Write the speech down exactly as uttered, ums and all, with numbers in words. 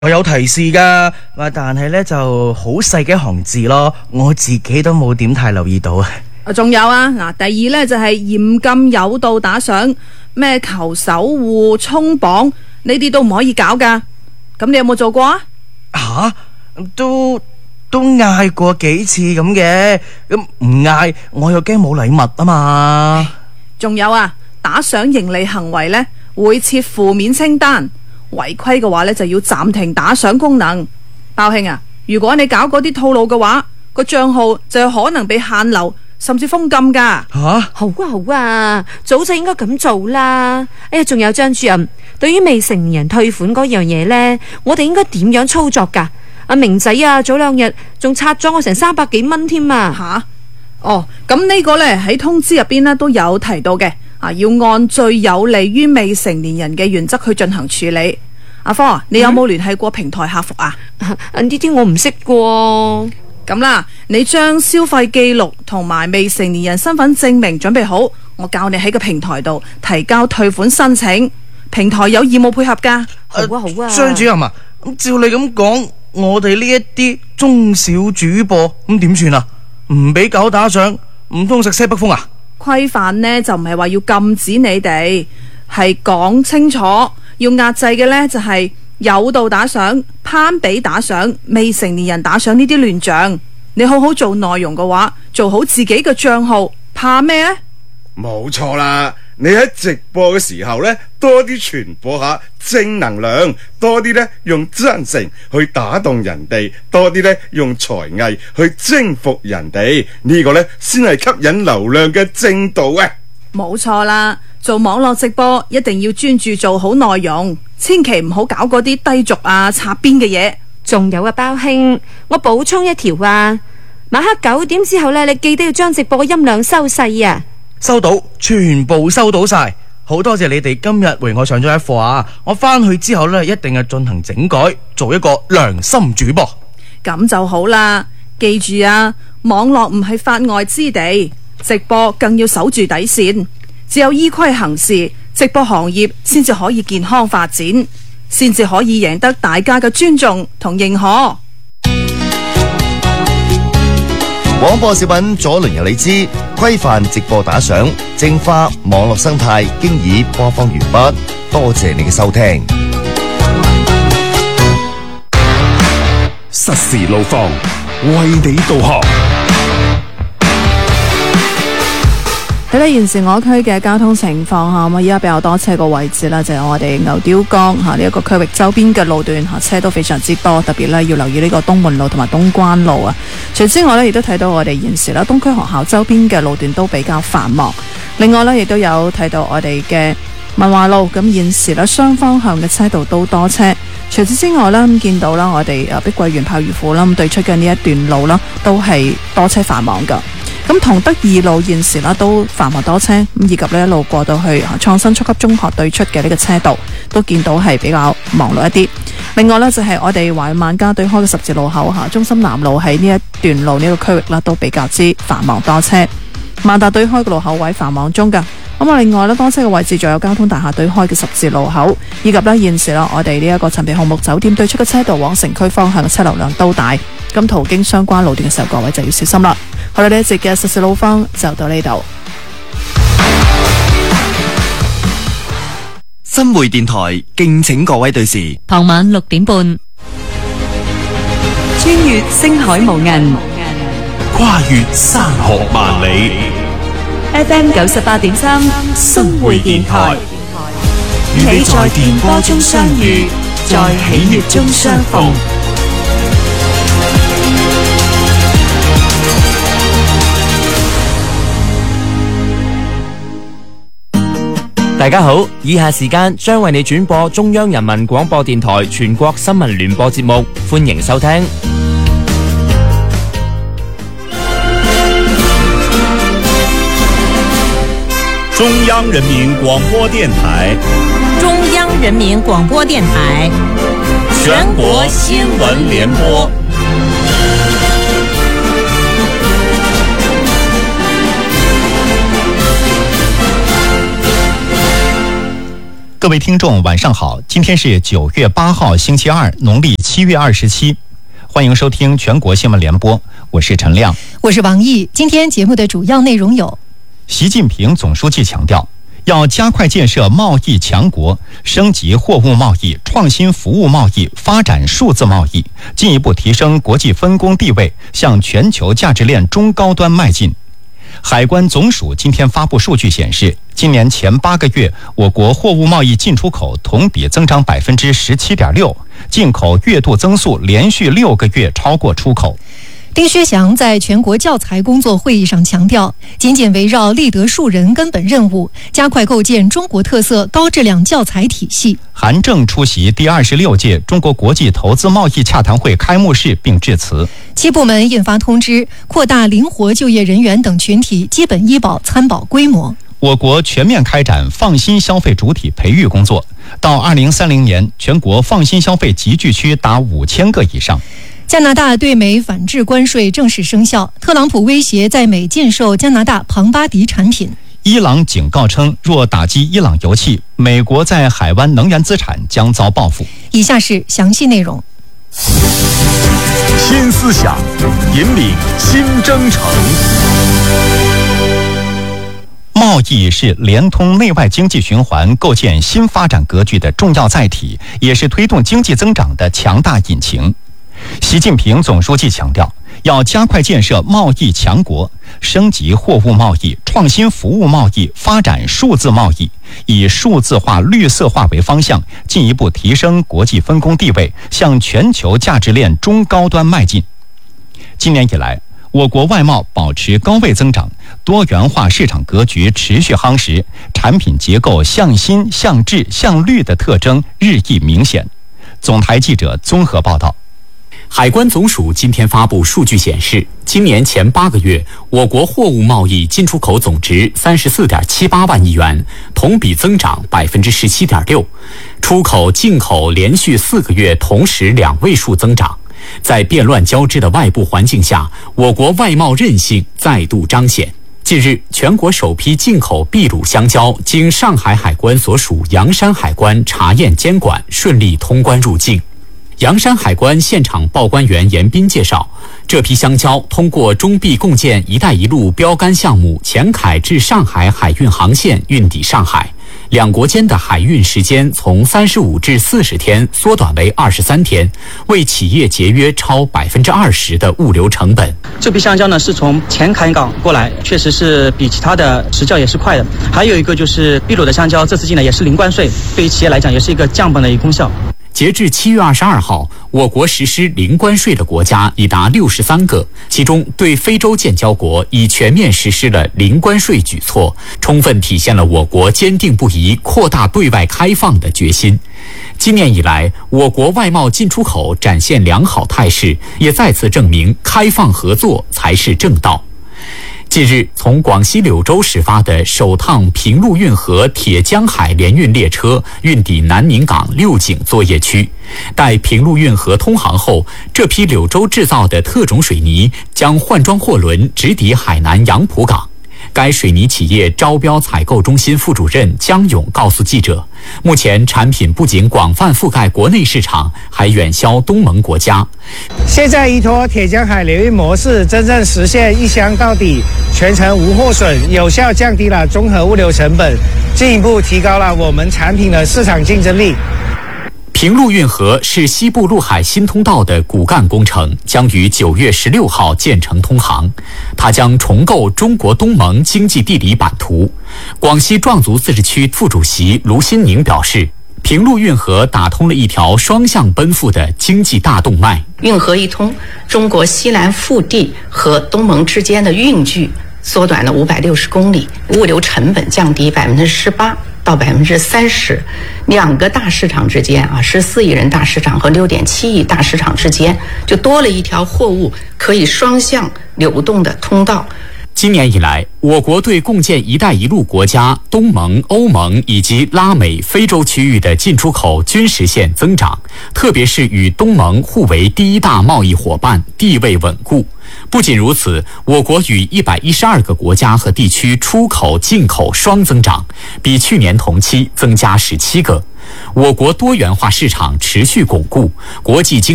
我有提示噶，但係呢就好細嘅一行字咯，我自己都冇點太留意到啊。 仲有啊，嗱，第二呢就係嚴禁誘導打賞，咩求守護、衝榜呢啲都唔可以搞噶。咁你有冇做過啊？ 吓，都都嗌過幾次咁嘅，咁唔嗌我又驚冇禮物啊嘛。 仲有啊，打賞盈利行為呢會設負面清單，違規嘅話呢就要暫停打賞功能。包兄啊，如果你搞嗰啲套路嘅話，個賬號就有可能被限流，甚至封禁噶。 吓， 好啊好啊，早就應該咁做啦。哎呀，仲有張主任，對於未成年人退款嗰樣嘢呢，我哋應該點樣操作噶？阿明仔啊，早兩日仲拆咗我成三百幾蚊添啊！ 吓，哦，咁呢個呢喺通知入邊呢都有提到嘅。啊，要按最有利於未成年人嘅原則去進行處理。阿科，你有冇聯繫過平台客服啊？ 呢啲我唔識喎。 咁啦，你將消費記錄同埋未成年人身份證明準備好，我教你喺個平台度提交退款申請，平台有義務配合噶。 好啊好啊， 張主任啊，咁照你咁講，我哋呢一啲中小主播咁點算啊？唔俾搞打賞，唔通食西北風啊？ 規範呢就唔係話要禁止你哋，係講清楚要壓制嘅呢就係誘導打賞、攀比打賞、未成年人打賞呢啲亂象。你好好做內容嘅話，做好自己嘅賬號，怕咩呢？ 冇錯啦，你喺直播嘅時候呢，多啲傳播下正能量，多啲呢用真誠去打動人哋，多啲呢用才藝去征服人哋，呢個呢先係吸引流量嘅正道啊！ 冇錯啦，做網絡直播一定要專注做好內容，千祈唔好搞嗰啲低俗啊、擦邊嘅嘢。 仲有啊，包兄，我補充一條啊，晚黑九點之後呢，你記得要將直播嘅音量收細啊。 收到，全部收到晒。好多謝你哋今日為我上咗一課啊！我翻去之後呢，一定係進行整改，做一個良心主播。 咁就好啦，記住啊，網絡唔係法外之地，直播更要守住底線。只有依規行事，直播行業先至可以健康發展，先至可以贏得大家嘅尊重同認可。 廣播小品左輪由你知，規範直播打賞，淨化網絡生態，經已播放完畢。多謝你嘅收聽。 實時路況，為你導航。 睇睇現時我區嘅交通情況吓，咁啊，依家比較多車個位置啦，就係我哋牛雕江吓呢一個區域周邊嘅路段吓，車都非常之多，特別咧要留意呢個東門路同埋東關路啊。除此之外咧，亦都睇到我哋現時啦，東區學校周邊嘅路段都比較繁忙。另外咧，亦都有睇到我哋嘅文華路，咁現時咧雙方向嘅車道都多車。除此之外咧，咁見到啦，我哋誒碧桂園炮魚庫啦，咁對出嘅呢一段路啦，都係多車繁忙噶。咁同德二路現時啦都繁忙多車，咁以及呢一路過到去創新初級中學對出嘅呢個車道都見到係比較忙碌一啲。另外呢，就係我哋華潤萬家對開嘅十字路口吓，中心南路喺呢一段路呢個區域啦都比較之繁忙多車。萬達對開嘅路口位繁忙中噶。咁啊，另外呢，多車嘅位置仲有交通大廈對開嘅十字路口，以及呢現時啦我哋呢一個陳皮項目酒店對出嘅車道往城區方向嘅車流量都大，咁途經相關路段嘅時候，各位就要小心啦。好啦，呢一節嘅實時路況就到呢度。 新匯電台敬請各位對時， 傍晚六點半， 穿越星海無垠， 跨越山河萬里。 F M 九十八點三，新匯電台，與你在電波中相遇，在喜悅中相逢。 大家好，以下時間將為你轉播中央人民廣播電台全國新聞聯播節目，歡迎收聽。 中央人民廣播電台， 中央人民廣播電台， 全國新聞聯播。 各位听众晚上好，今天是九月八号星期二，农历七月二十七，欢迎收听全国新闻联播，我是陈亮， 我是王毅。今天节目的主要内容有： 习近平总书记强调，要加快建设贸易强国，升级货物贸易、创新服务贸易，发展数字贸易，进一步提升国际分工地位，向全球价值链中高端迈进。海关总署今天发布数据显示，今年前八个月，我国货物贸易进出口同比增长百分之十七点六，进口月度增速连续六个月超过出口。 丁薛祥在全国教材工作会议上强调，紧紧围绕立德树人根本任务，加快构建中国特色高质量教材体系。 韩正出席第二十六届中国国际投资贸易洽谈会开幕式并致辞。 七部门印发通知，扩大灵活就业人员等群体基本医保参保规模。 我国全面开展放心消费主体培育工作，到二零三零年，全国放心消费集聚区达五千个以上。 加拿大对美反制关税正式生效，特朗普威胁在美禁售加拿大庞巴迪产品。 伊朗警告称，若打击伊朗油气，美国在海湾能源资产将遭报复。 以下是详细内容。 新思想，引领新征程。 贸易是联通内外经济循环、构建新发展格局的重要载体，也是推动经济增长的强大引擎。习近平总书记强调，要加快建设贸易强国，升级货物贸易、创新服务贸易，发展数字贸易，以数字化、绿色化为方向，进一步提升国际分工地位，向全球价值链中高端迈进。今年以来，我国外贸保持高位增长，多元化市场格局持续夯实，产品结构向新、向质、向绿的特征日益明显。总台记者综合报道。 海关总署今天发布数据显示，今年前八个月，我国货物贸易进出口总值三十四点七八万亿元，同比增长百分之十七点六，出口、进口连续四个月同时两位数增长。在变乱交织的外部环境下，我国外贸韧性再度彰显。近日，全国首批进口秘鲁香蕉经上海海关所属洋山海关查验监管，顺利通关入境。洋山海关现场报关员严斌介绍，这批香蕉通过中秘共建“一带一路”标杆项目前海至上海海运航线运抵上海，两国间的海运时间从三十五至四十天缩短为二十三天，为企业节约超百分之二十的物流成本。 这批香蕉呢是从前海港过来，确实是比其他的时效也是快的。还有一个就是秘鲁的香蕉，这次进来也是零关税，对于企业来讲也是一个降本的一个功效。 截至七月二十二号，我国实施零关税的国家已达六十三个，其中对非洲建交国已全面实施了零关税举措，充分体现了我国坚定不移扩大对外开放的决心。今年以来，我国外贸进出口展现良好态势，也再次证明开放合作才是正道。近日，从广西柳州始发的首趟平陆运河铁江海联运列车运抵南宁港六井作业区。待平陆运河通航后，这批柳州制造的特种水泥将换装货轮直抵海南杨浦港。该水泥企业招标采购中心副主任江勇告诉记者，目前产品不仅广泛覆盖国内市场，还远销东盟国家。 现在依托铁江海联运模式，真正实现一箱到底，全程无货损，有效降低了综合物流成本，进一步提高了我们产品的市场竞争力。 平陆运河是西部陆海新通道的骨干工程，将于九月十六号建成通航。它将重构中国东盟经济地理版图。广西壮族自治区副主席卢新宁表示，平陆运河打通了一条双向奔赴的经济大动脉。 运河一通，中国西南腹地和东盟之间的运距缩短了五百六十公里，物流成本降低百分之十八。到百分之三十，两个大市场之间啊，十四亿人大市场和六点七亿大市场之间，就多了一条货物可以双向流动的通道。 今年以来，我国对共建“一带一路”国家、东盟、欧盟以及拉美、非洲区域的进出口均实现增长，特别是与东盟互为第一大贸易伙伴，地位稳固。 不仅如此，我国与一百一十二个国家和地区出口、进口双增长，比去年同期增加十七个。我国多元化市场持续巩固，国际经